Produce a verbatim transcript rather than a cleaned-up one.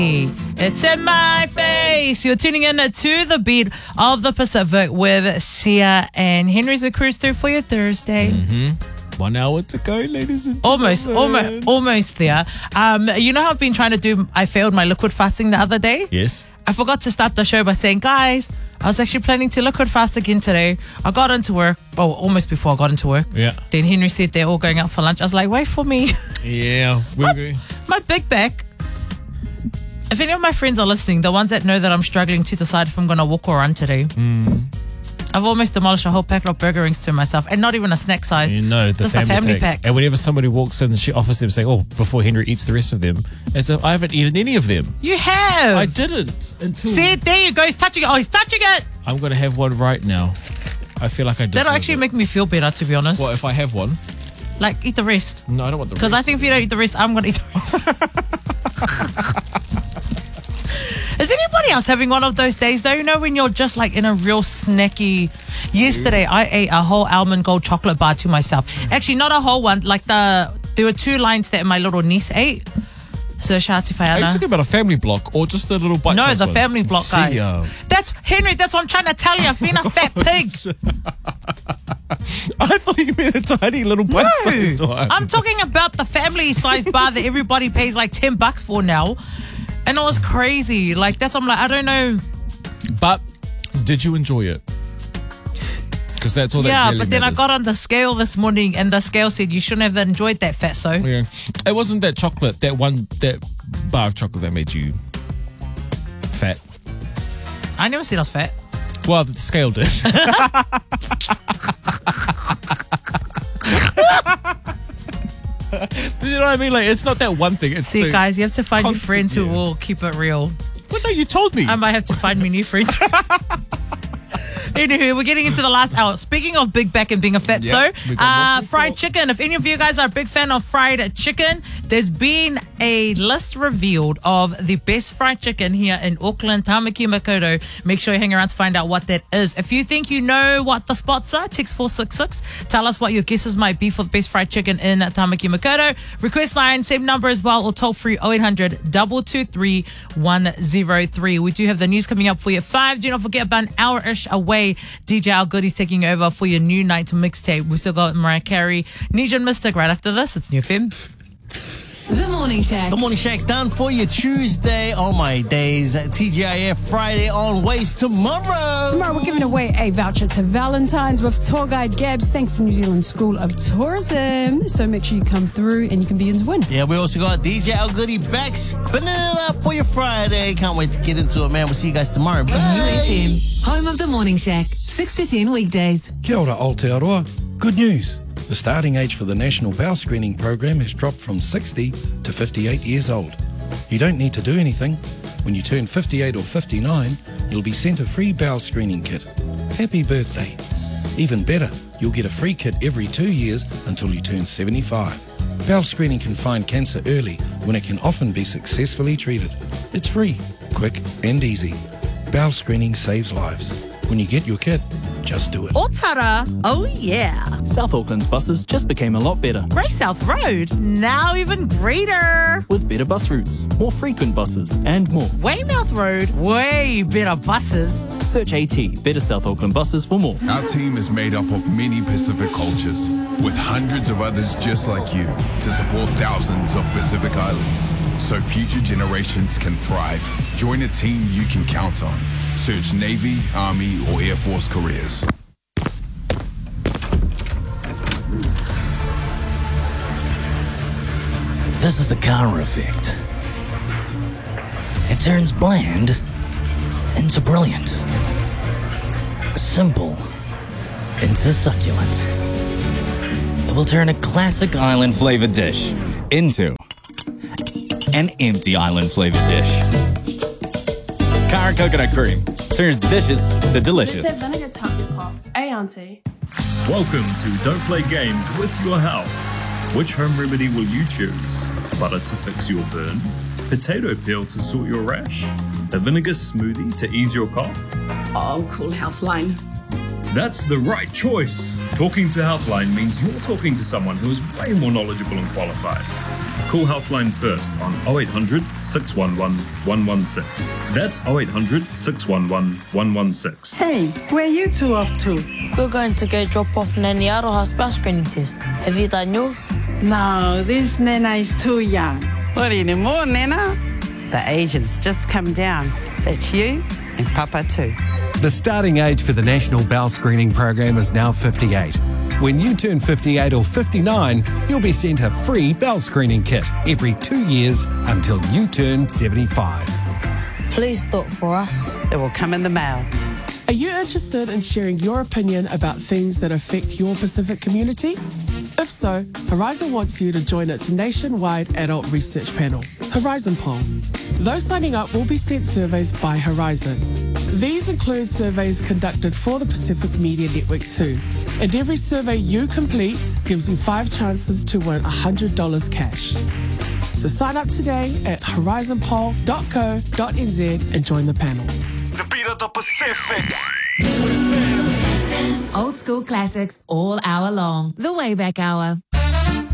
It's in my face. You're tuning in to the beat of the Pacific with Sia and Henry's a cruise through for your Thursday. Mm-hmm. One hour to go, ladies and Almost, gentlemen. almost, almost there. Um, you know how I've been trying to do, I failed my liquid fasting the other day? Yes. I forgot to start the show by saying, guys, I was actually planning to liquid fast again today. I got into work, well, almost before I got into work. Yeah. Then Henry said they're all going out for lunch. I was like, wait for me. Yeah. my, my big back. If any of my friends are listening, the ones that know that I'm struggling to decide if I'm going to walk or run today, mm. I've almost demolished a whole packet of burger rings to myself, and not even a snack size. You know, the just family, the family pack. pack. And whenever somebody walks in, she offers them saying, oh, before Henry eats the rest of them, as if I haven't eaten any of them. You have. I didn't until... See, there you go. He's touching it. Oh, he's touching it. I'm going to have one right now. I feel like I did. That'll actually it. make me feel better, to be honest. What, if I have one? Like, eat the rest. No, I don't want the rest. Because I think if you don't eat the rest, I'm going to eat the rest. Is anybody else having one of those days, though? You know, when you're just like in a real snacky... Yesterday, I ate a whole almond gold chocolate bar to myself. Actually, not a whole one. Like, the there were two lines that my little niece ate. So, shout out to Fiona. Are you talking about a family block or just a little bite? No, the one? family block, guys. See, that's, Henry, that's what I'm trying to tell you. I've been a fat pig. I thought you meant a tiny little bite-sized no, one. I'm talking about the family-sized bar that everybody pays like ten bucks for now. And it was crazy. Like, that's what I'm like, I don't know. But did you enjoy it? Because that's all that Yeah, really but then matters. I got on the scale this morning and the scale said you shouldn't have enjoyed that, fatso. Yeah. It wasn't that chocolate, that one, that bar of chocolate that made you fat. I never said I was fat. Well, the scale did. You know what I mean? Like, it's not that one thing. It's See, the guys, you have to find your constant- friends who yeah. will keep it real. Well, no, you told me. I might have to find me new friends. Anyway, we're getting into the last hour. Speaking of big back and being a fatso, Yep, we got uh, more fried people. chicken. If any of you guys are a big fan of fried chicken, there's been a list revealed of the best fried chicken here in Auckland, Tamaki Makaurau. Make sure you hang around to find out what that is. If you think you know what the spots are, text four six six. Tell us what your guesses might be for the best fried chicken in Tamaki Makaurau. Request line, same number as well, or toll free oh eight hundred, two two three, one oh three. We do have the news coming up for you at five. Do not forget, about an hour-ish away, D J Al Goody's taking over for your new night mixtape. We still got Mariah Carey, Nijin Mystic right after this. It's New F M. The Morning Shack. The Morning Shack done for you Tuesday on my days. T G I F Friday on Waste tomorrow. Tomorrow we're giving away a voucher to Valentine's with tour guide Gabs, thanks to New Zealand School of Tourism. So make sure you come through and you can be in to win. Yeah, we also got D J Al Goody back spinning it up for your Friday. Can't wait to get into it, man. We'll see you guys tomorrow. Bye. New F M, home of the Morning Shack, six to ten weekdays. Kia ora Aotearoa. Good news. The starting age for the National Bowel Screening Program has dropped from sixty to fifty-eight years old. You don't need to do anything. When you turn fifty-eight or fifty-nine, you'll be sent a free bowel screening kit. Happy birthday. Even better, you'll get a free kit every two years until you turn seventy-five. Bowel screening can find cancer early when it can often be successfully treated. It's free, quick and easy. Bowel screening saves lives. When you get your kit, just do it. Otara, oh yeah. South Auckland's buses just became a lot better. Grey South Road, now even greater. With better bus routes, more frequent buses, and more. Weymouth Road, way better buses. Search AT, Better South Auckland Buses for more. Our team is made up of many Pacific cultures, with hundreds of others just like you, to support thousands of Pacific Islands, so future generations can thrive. Join a team you can count on. Search Navy, Army, or Air Force careers. This is the Kara effect. It turns bland into brilliant. Simple into succulent. It will turn a classic island flavored dish into an empty island flavored dish. Kara coconut cream turns dishes to delicious. Let's have vinegar tart pop. Hey, auntie. Welcome to Don't Play Games with Your Health. Which home remedy will you choose? Butter to fix your burn? Potato peel to sort your rash? A vinegar smoothie to ease your cough? Oh, cool Healthline. That's the right choice. Talking to Healthline means you're talking to someone who is way more knowledgeable and qualified. Call Healthline first on oh eight hundred, six one one, one one six. That's oh eight hundred, six one one, one one six. Hey, where you two off to? We're going to go drop off Nanny Aroha's bowel screening test. Have you done yours? No, this Nana is too young. What anymore, Nana? The age has just come down. That's you and Papa too. The starting age for the National Bowel Screening Program is now fifty-eight. When you turn fifty-eight or fifty-nine, you'll be sent a free bowel screening kit every two years until you turn seventy-five. Please do it for us. It will come in the mail. Are you interested in sharing your opinion about things that affect your Pacific community? If so, Horizon wants you to join its nationwide adult research panel, Horizon Poll. Those signing up will be sent surveys by Horizon. These include surveys conducted for the Pacific Media Network too. And every survey you complete gives you five chances to win one hundred dollars cash. So sign up today at horizon poll dot co dot n z and join the panel. The beat of the Pacific. Old school classics all hour long. The Wayback Hour.